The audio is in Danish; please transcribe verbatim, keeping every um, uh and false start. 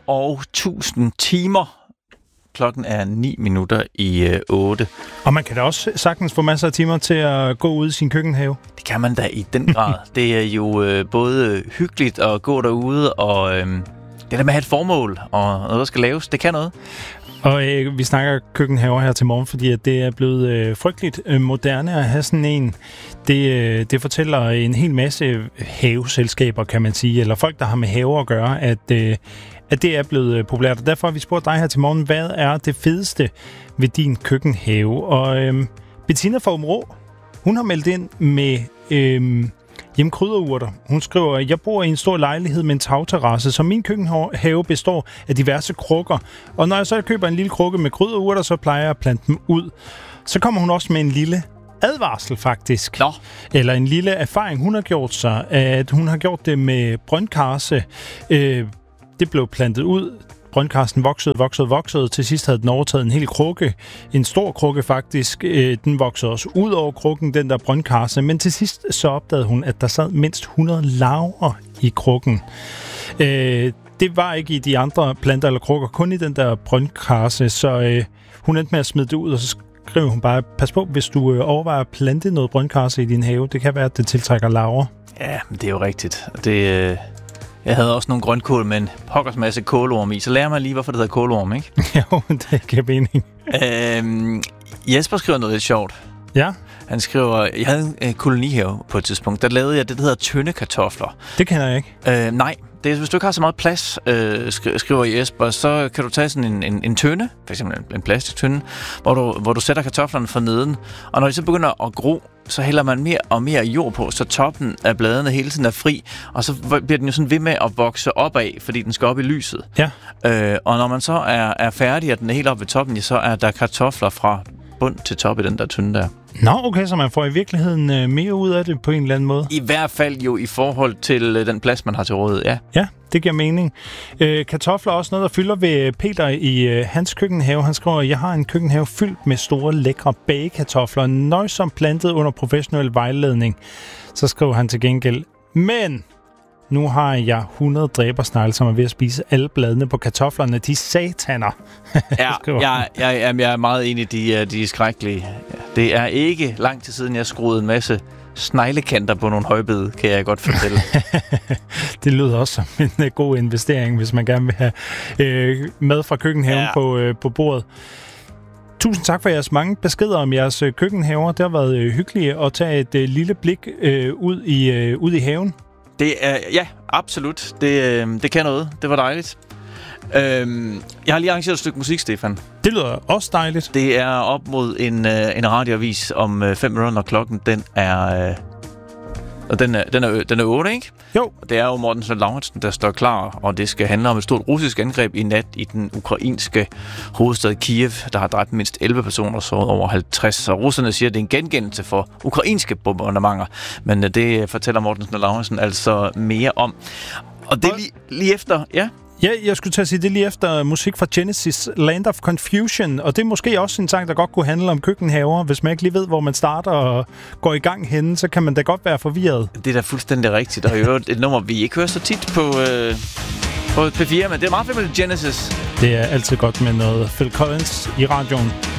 og tusind timer. Klokken er ni minutter i øh, otte. Og man kan da også sagtens få masser af timer til at gå ud i sin køkkenhave. Det kan man da i den grad. Det er jo øh, både hyggeligt at gå derude, og øh, det der med at have et formål, og noget, der skal laves, det kan noget. Og øh, vi snakker køkkenhaver her til morgen, fordi at det er blevet øh, frygteligt øh, moderne at have sådan en. Det, øh, det fortæller en hel masse haveselskaber, kan man sige, eller folk, der har med haver at gøre, at, øh, at det er blevet øh, populært. Og derfor har vi spurgt dig her til morgen, hvad er det fedeste ved din køkkenhave? Og øh, Bettina fra Aabenraa, hun har meldt ind med øh, hjemmekrydderurter. Hun skriver, jeg bor i en stor lejlighed med en tagterrasse, så min køkkenhave består af diverse krukker. Og når jeg så køber en lille krukke med krydderurter, så plejer jeg at plante dem ud. Så kommer hun også med en lille advarsel faktisk. Nå. Eller en lille erfaring, hun har gjort sig, at hun har gjort det med brøndkarse. Øh, det blev plantet ud. Brøndkarsten voksede, voksede, voksede. Til sidst havde den overtaget en hel krukke. En stor krukke faktisk. Øh, den voksede også ud over krukken, den der brøndkarse. Men til sidst så opdagede hun, at der sad mindst hundrede larver i krukken. Øh, det var ikke i de andre planter eller krukker, kun i den der brøndkarse. Så øh, hun endte med at smide det ud, og så skriver hun bare, pas på, hvis du øh, overvejer at plante noget brøndkarse i din have. Det kan være, at det tiltrækker larver. Ja, det er jo rigtigt. Det øh... Jeg havde også nogle grønkål med en pokkers masse kålorm i. Så lærer man lige, hvorfor det hedder kålorm, ikke? Jo, det giver mening. øhm, Jesper skriver noget lidt sjovt. Ja. Han skriver, jeg havde en kolonihave på et tidspunkt. Der lavede jeg det, der hedder tynde kartofler. Det kender jeg ikke. Øh, nej, det er, hvis du ikke har så meget plads, øh, skriver Jesper, så kan du tage sådan en, en, en tynde, for eksempel en, en plastiktynde, hvor du, hvor du sætter kartoflerne fra neden. Og når de så begynder at gro, så hælder man mere og mere jord på, så toppen af bladene hele tiden er fri, og så bliver den jo sådan ved med at vokse opad, fordi den skal op i lyset. Ja. Øh, og når man så er, er færdig, og den er helt oppe ved toppen, ja, så er der kartofler fra bund til top i den der tynde der. Nå, okay, så man får i virkeligheden øh, mere ud af det på en eller anden måde. I hvert fald jo i forhold til øh, den plads, man har til rådighed, ja. Ja, det giver mening. Øh, kartofler er også noget, der fylder ved Peter i øh, hans køkkenhave. Han skriver, jeg har en køkkenhave fyldt med store, lækre bagekartofler, nøjsomt plantet under professionel vejledning. Så skriver han til gengæld, men nu har jeg hundrede dræbersnegle, som er ved at spise alle bladene på kartoflerne. De sataner. Ja, jeg, jeg, jeg er meget enig, de, de er skrækkelige. Det er ikke lang tid siden, jeg skruede en masse sneglekanter på nogle højbede, kan jeg godt fortælle. Det lyder også som en uh, god investering, hvis man gerne vil have øh, mad fra køkkenhaven ja. på, øh, på bordet. Tusind tak for jeres mange beskeder om jeres øh, køkkenhaver. Det har været øh, hyggeligt at tage et øh, lille blik øh, ud, i, øh, ud i haven. Det er, ja, absolut. Det, øh, det kan noget. Det var dejligt. Øhm, jeg har lige arrangeret et stykke musik, Stefan. Det lyder også dejligt. Det er op mod en, øh, en radioavis om øh, fem minutter, når klokken den er... Øh, og den er, den, er, den er otte, ikke? Jo. Det er jo Morten Svend Lauritsen, der står klar, og det skal handle om et stort russisk angreb i nat i den ukrainske hovedstad Kiev, der har dræbt mindst elleve personer, så over halvtreds. Så russerne siger, at det er en gengældelse for ukrainske bombardementer, men det fortæller Morten Svend Lauritsen altså mere om. Og det er lige, lige efter... Ja. Ja, jeg skulle til at sige, det lige efter musik fra Genesis, Land of Confusion, og det er måske også en sang, der godt kunne handle om køkkenhaver. Hvis man ikke lige ved, hvor man starter og går i gang henne, så kan man da godt være forvirret. Det er da fuldstændig rigtigt, og jo et nummer, vi ikke hører så tit på, øh, på P fire, men det er meget fedt med Genesis. Det er altid godt med noget Phil Collins i radioen.